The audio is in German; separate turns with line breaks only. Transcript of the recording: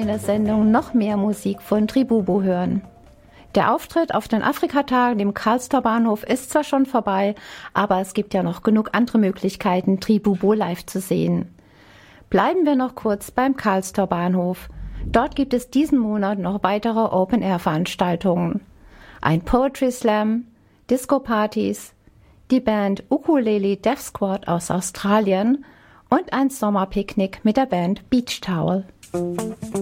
in der Sendung noch mehr Musik von Tribubo hören. Der Auftritt auf den Afrikatagen im Karlstor Bahnhof ist zwar schon vorbei, aber es gibt ja noch genug andere Möglichkeiten, Tribubo live zu sehen. Bleiben wir noch kurz beim Karlstor Bahnhof. Dort gibt es diesen Monat noch weitere Open-Air-Veranstaltungen. Ein Poetry Slam, Disco-Partys, die Band Ukulele Death Squad aus Australien und ein Sommerpicknick mit der Band Beach Towel.